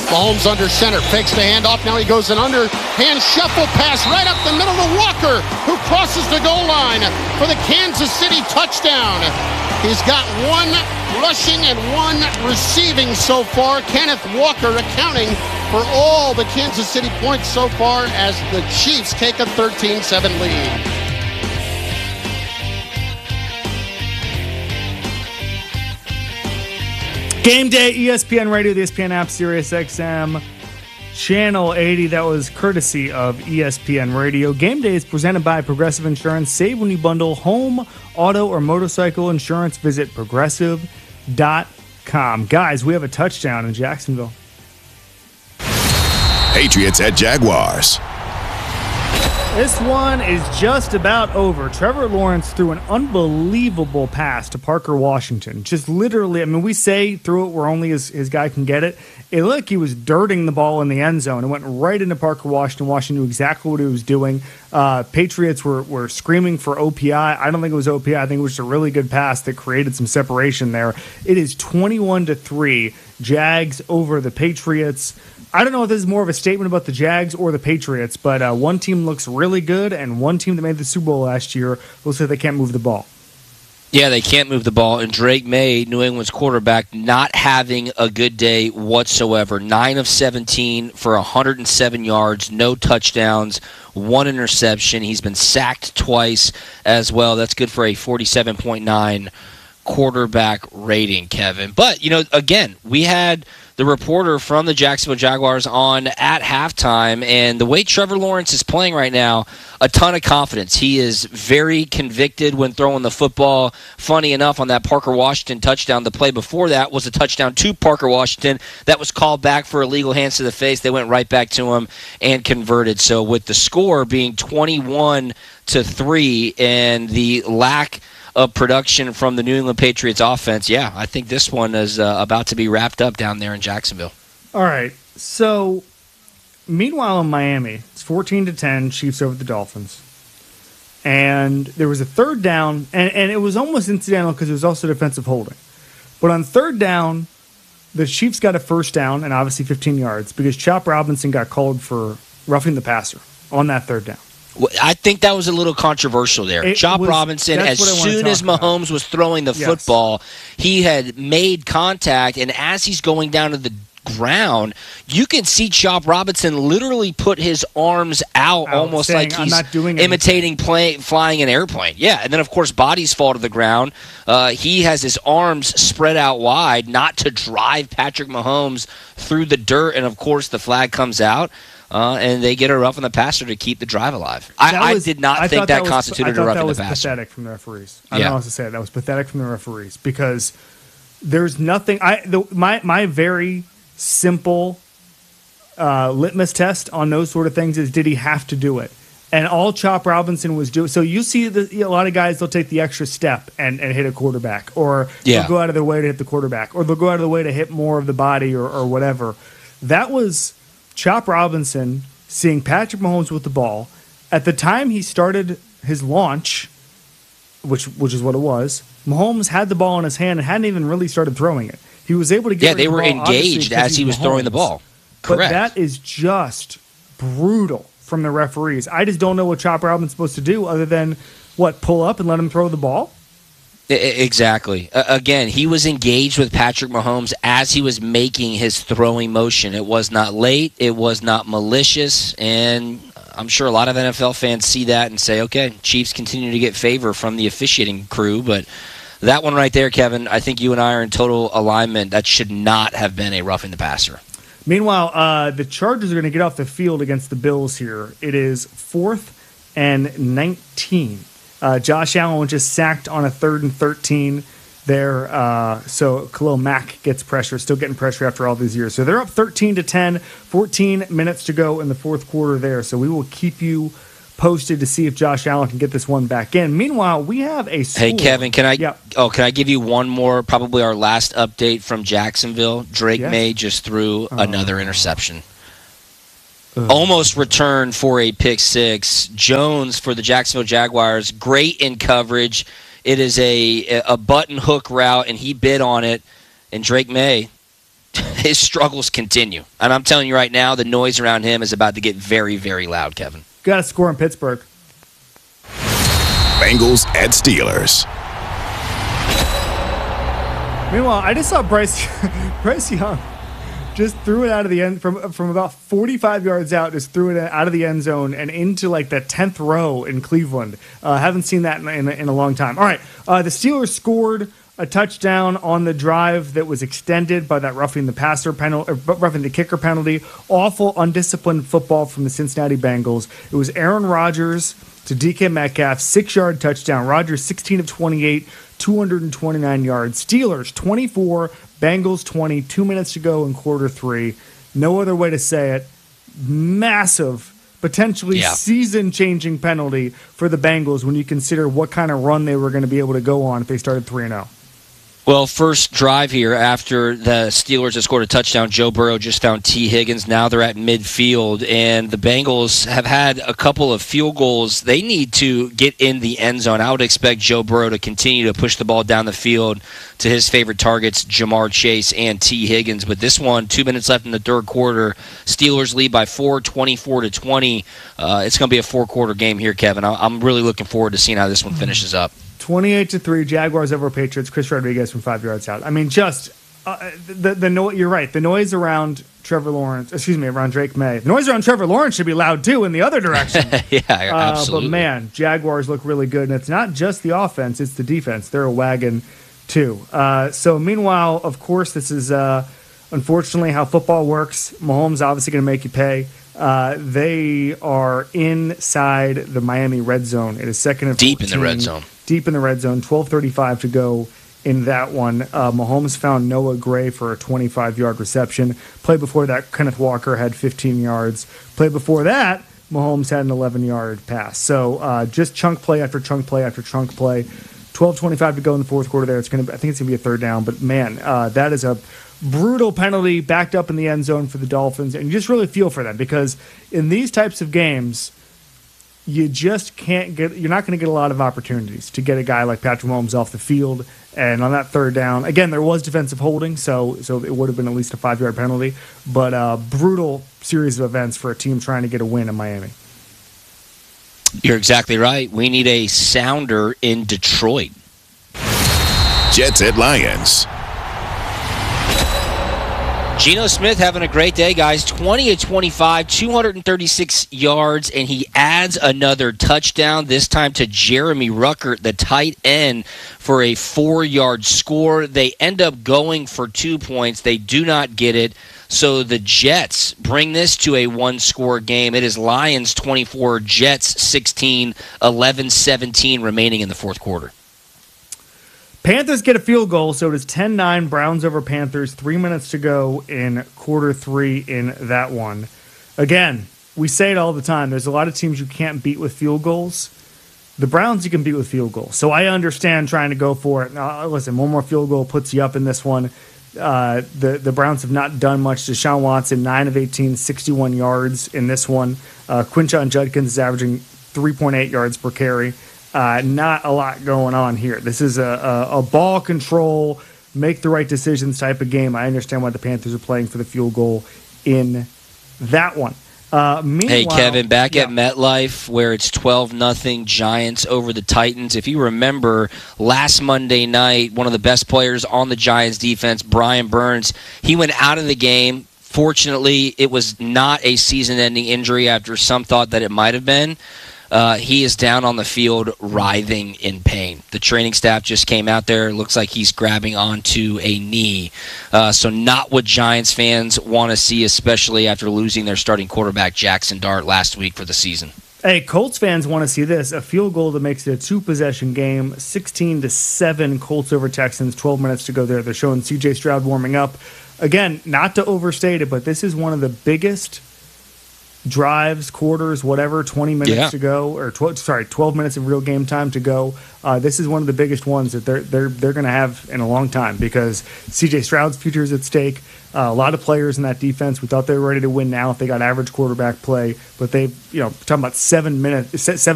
Mahomes under center, fakes the handoff. Now he goes an underhand shuffle pass right up the middle to Walker, who crosses the goal line for the Kansas City touchdown. He's got one rushing and one receiving so far. Kenneth Walker accounting for all the Kansas City points so far as the Chiefs take a 13-7 lead. Game day, ESPN Radio, the ESPN app, Sirius XM, Channel 80. That was courtesy of ESPN Radio. Game day is presented by Progressive Insurance. Save when you bundle home, auto, or motorcycle insurance. Visit progressive.com. Guys, we have a touchdown in Jacksonville. Patriots at Jaguars. This one is just about over. Trevor Lawrence threw an unbelievable pass to Parker Washington. Just literally, I mean, we say threw it where only his guy can get it. It looked like he was dirting the ball in the end zone. It went right into Parker Washington. Washington knew exactly what he was doing. Patriots were screaming for OPI. I don't think it was OPI. I think it was just a really good pass that created some separation there. It is 21-3. Jags over the Patriots. I don't know if this is more of a statement about the Jags or the Patriots, but one team looks really good, and one team that made the Super Bowl last year looks like they can't move the ball. Yeah, they can't move the ball. And Drake May, New England's quarterback, not having a good day whatsoever. 9 of 17 for 107 yards, no touchdowns, 1 interception. He's been sacked twice as well. That's good for a 47.9 quarterback rating, Kevin. But, again, we had the reporter from the Jacksonville Jaguars on at halftime, and the way Trevor Lawrence is playing right now, a ton of confidence. He is very convicted when throwing the football. Funny enough, on that Parker Washington touchdown, the play before that was a touchdown to Parker Washington. That was called back for illegal hands to the face. They went right back to him and converted. So with the score being 21-3 and the lack of production from the New England Patriots offense, yeah, I think this one is about to be wrapped up down there in Jacksonville. All right. So, meanwhile in Miami, it's 14-10, Chiefs over the Dolphins. And there was a third down, and it was almost incidental because it was also defensive holding. But on third down, the Chiefs got a first down, and obviously 15 yards, because Chop Robinson got called for roughing the passer on that third down. I think that was a little controversial there. Chop Robinson, as soon as Mahomes was throwing the football, he had made contact, and as he's going down to the ground, you can see Chop Robinson literally put his arms out almost saying, like he's imitating flying an airplane. Yeah, and then, of course, bodies fall to the ground. He has his arms spread out wide, not to drive Patrick Mahomes through the dirt, and, of course, the flag comes out. And they get a rough on the passer to keep the drive alive. I did not think that constituted a rough on the passer. That was pathetic from the referees. I don't know how to say it. That was pathetic from the referees because there's nothing. My very simple litmus test on those sort of things is, did he have to do it? And all Chop Robinson was doing. So you see a lot of guys, they'll take the extra step and hit a quarterback, or they'll go out of their way to hit the quarterback, or they'll go out of their way to hit more of the body or whatever. That was Chop Robinson seeing Patrick Mahomes with the ball. At the time he started his launch, which is what it was, Mahomes had the ball in his hand and hadn't even really started throwing it. He was able to get they were engaged as he was throwing the ball. Correct. But that is just brutal from the referees. I just don't know what Chop Robinson's supposed to do other than, pull up and let him throw the ball? Exactly. Again, he was engaged with Patrick Mahomes as he was making his throwing motion. It was not late. It was not malicious. And I'm sure a lot of NFL fans see that and say, okay, Chiefs continue to get favor from the officiating crew. But that one right there, Kevin, I think you and I are in total alignment. That should not have been a roughing the passer. Meanwhile, the Chargers are going to get off the field against the Bills here. It is 4th and 19. Josh Allen was just sacked on a 3rd and 13 there. So Khalil Mack gets pressure, still getting pressure after all these years. So they're up 13-10, 14 minutes to go in the fourth quarter there. So we will keep you posted to see if Josh Allen can get this one back in. Meanwhile, we have a score. Hey, Kevin, can I give you one more, probably our last update from Jacksonville? Drake May just threw another interception. Almost returned for a pick six. Jones for the Jacksonville Jaguars, great in coverage. It is a button hook route, and he bid on it. And Drake May his struggles continue. And I'm telling you right now, the noise around him is about to get very, very loud, Kevin. Got to score in Pittsburgh. Bengals at Steelers. Meanwhile, I just saw Bryce Young just threw it out of the end from about 45 yards out, just threw it out of the end zone and into like the 10th row in Cleveland. Haven't seen that in a long time. All right, the Steelers scored a touchdown on the drive that was extended by that roughing the kicker penalty. Awful, undisciplined football from the Cincinnati Bengals. It was Aaron Rodgers to DK Metcalf, 6-yard touchdown. Rodgers 16 of 28, 229 yards. Steelers 24, Bengals 20, 2 minutes to go in quarter three. No other way to say it. Massive, potentially season-changing penalty for the Bengals when you consider what kind of run they were going to be able to go on if they started 3-0. Well, first drive here after the Steelers have scored a touchdown, Joe Burrow just found T. Higgins. Now they're at midfield, and the Bengals have had a couple of field goals. They need to get in the end zone. I would expect Joe Burrow to continue to push the ball down the field to his favorite targets, Jamar Chase and T. Higgins. But this one, 2 minutes left in the third quarter, Steelers lead by 4, 24-20. It's going to be a four-quarter game here, Kevin. I'm really looking forward to seeing how this one finishes up. 28-3, Jaguars over Patriots. Chris Rodriguez from 5 yards out. I mean, just you're right. The noise around around Drake May. The noise around Trevor Lawrence should be loud too in the other direction. Yeah, absolutely. But man, Jaguars look really good, and it's not just the offense; it's the defense. They're a wagon too. So meanwhile, of course, this is unfortunately how football works. Mahomes obviously going to make you pay. They are inside the Miami red zone. It is second and 14. Deep in the red zone. Deep in the red zone. 12:35 to go in that one. Mahomes found Noah Gray for a 25-yard reception. Play before that, Kenneth Walker had 15 yards. Play before that, Mahomes had an 11-yard pass. So just chunk play after chunk play after chunk play. 12:25 to go in the fourth quarter there. I think it's going to be a third down. But, man, that is a brutal penalty backed up in the end zone for the Dolphins. And you just really feel for them because in these types of games, you just can't you're not going to get a lot of opportunities to get a guy like Patrick Mahomes off the field. And on that third down, again, there was defensive holding, so it would have been at least a 5-yard penalty. But brutal series of events for a team trying to get a win in Miami. You're exactly right. We need a sounder in Detroit. Jets at Lions. Geno Smith having a great day, guys. 20-25, 236 yards, and he adds another touchdown, this time to Jeremy Ruckert, the tight end, for a 4-yard score. They end up going for 2 points. They do not get it. So the Jets bring this to a one-score game. It is Lions 24, Jets 16, 11-17 remaining in the fourth quarter. Panthers get a field goal, so it is 10-9, Browns over Panthers. 3 minutes to go in quarter three in that one. Again, we say it all the time. There's a lot of teams you can't beat with field goals. The Browns you can beat with field goals. So I understand trying to go for it. Now, listen, one more field goal puts you up in this one. The Browns have not done much. Deshaun Watson, 9 of 18, 61 yards in this one. Quinshon Judkins is averaging 3.8 yards per carry. Not a lot going on here. This is a ball control, make the right decisions type of game. I understand why the Panthers are playing for the field goal in that one. Hey, Kevin, back at MetLife where it's 12-0 Giants over the Titans. If you remember last Monday night, one of the best players on the Giants defense, Brian Burns, he went out of the game. Fortunately, it was not a season-ending injury after some thought that it might have been. He is down on the field writhing in pain. The training staff just came out there. It looks like he's grabbing onto a knee. So not what Giants fans want to see, especially after losing their starting quarterback, Jackson Dart, last week for the season. Hey, Colts fans want to see this. A field goal that makes it a two-possession game, 16-7 Colts over Texans, 12 minutes to go there. They're showing C.J. Stroud warming up. Again, not to overstate it, but this is one of the biggest drives, quarters, whatever, 20 minutes to go, or 12 minutes of real game time to go. This is one of the biggest ones that they're going to have in a long time because C.J. Stroud's future is at stake. A lot of players in that defense, we thought they were ready to win now if they got average quarterback play, but they've, talking about 7